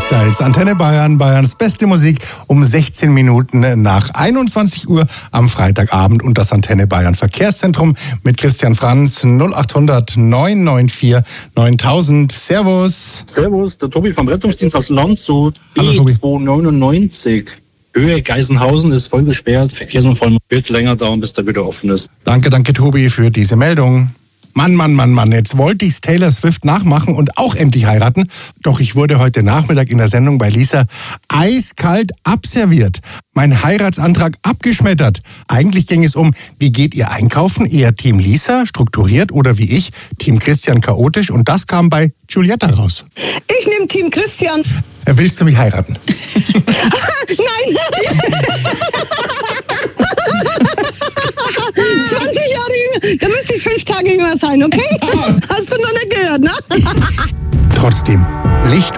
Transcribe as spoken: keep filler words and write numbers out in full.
Lifestyles, Antenne Bayern, Bayerns beste Musik um sechzehn Minuten nach einundzwanzig Uhr am Freitagabend und das Antenne Bayern Verkehrszentrum mit Christian Franz null achthundert neun neun vier neuntausend. Servus. Servus, der Tobi vom Rettungsdienst aus Landshut. Hallo, B Tobi. zweihundertneunundneunzig. Höhe Geisenhausen ist voll gesperrt. Verkehrsunfall wird länger dauern, bis der wieder offen ist. Danke, danke Tobi für diese Meldung. Mann, Mann, Mann, Mann, jetzt wollte ich's Taylor Swift nachmachen und auch endlich heiraten. Doch ich wurde heute Nachmittag in der Sendung bei Lisa eiskalt abserviert. Mein Heiratsantrag abgeschmettert. Eigentlich ging es um, wie geht ihr einkaufen? Eher Team Lisa, strukturiert oder wie ich, Team Christian, chaotisch. Und das kam bei Giulietta raus. Ich nehme Team Christian. Willst du mich heiraten? Nein! zwanzig Jahre jünger, da müsste ich fünf Tage jünger sein, okay? Hast du noch nicht gehört, ne? Trotzdem, Licht